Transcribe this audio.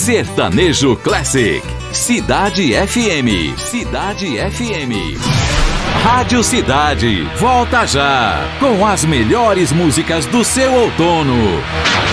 Sertanejo Classic. Cidade FM. Cidade FM. Rádio Cidade. Volta já com as melhores músicas do seu outono.